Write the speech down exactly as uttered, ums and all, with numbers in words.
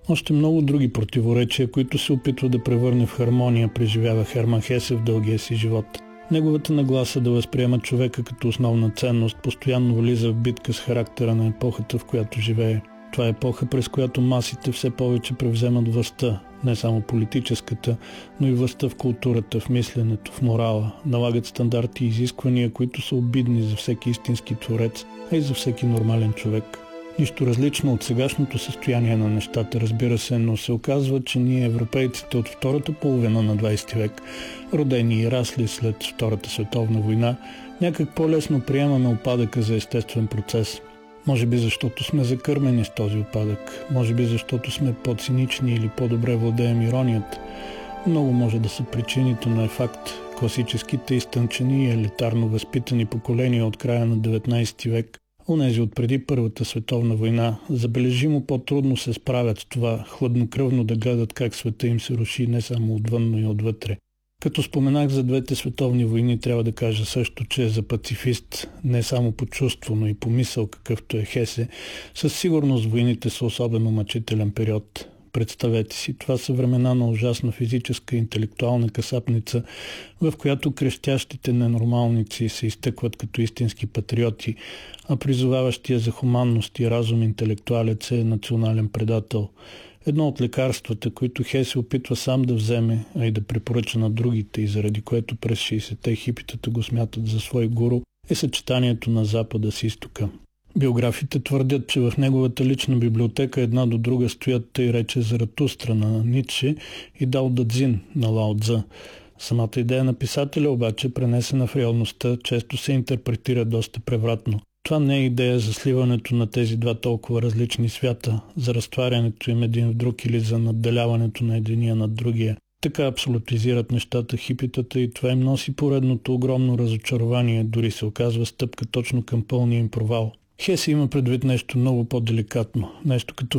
Още много други противоречия, които се опитва да превърне в хармония, преживява Херман Хесе в дългия си живот. Неговата нагласа да възприема човека като основна ценност постоянно влиза в битка с характера на епохата, в която живее. Това е епоха, през която масите все повече превземат властта, не само политическата, но и властта в културата, в мисленето, в морала, налагат стандарти и изисквания, които са обидни за всеки истински творец, а и за всеки нормален човек. Нищо различно от сегашното състояние на нещата, разбира се, но се оказва, че ние, европейците от втората половина на двадесети век, родени и расли след Втората световна война, някак по-лесно приемаме упадъка за естествен процес. Може би защото сме закърмени с този упадък, може би защото сме по-цинични или по-добре владеем иронията. Много може да са причините, но е факт. Класическите изтънчени и елитарно възпитани поколения от края на деветнадесети век, онези от преди Първата световна война, забележимо по-трудно се справят с това, хладнокръвно да гледат как света им се руши не само отвън, но и отвътре. Като споменах за двете световни войни, трябва да кажа също, че за пацифист, не само по чувство, но и по мисъл, какъвто е Хесе, със сигурност войните са особено мъчителен период. Представете си, това са времена на ужасна физическа и интелектуална касапница, в която крещящите ненормалници се изтъкват като истински патриоти, а призоваващия за хуманност и разум интелектуалец е национален предател. Едно от лекарствата, които Хесе опитва сам да вземе, а и да препоръча на другите и заради което през шейсетте хипитата го смятат за свой гуру, е съчетанието на Запада с Изтока. Биографите твърдят, че в неговата лична библиотека една до друга стоят тъй рече Заратустра на Ницше и Дао Дэ Цзин на Лао Цзъ. Самата идея на писателя обаче, пренесена в реалността, често се интерпретира доста превратно. Това не е идея за сливането на тези два толкова различни свята, за разтварянето им един в друг или за надделяването на единия над другия. Така абсолютизират нещата хипитата и това им носи поредното огромно разочарование, дори се оказва стъпка точно към пълния им провал. Хесе има предвид нещо много по-деликатно, нещо като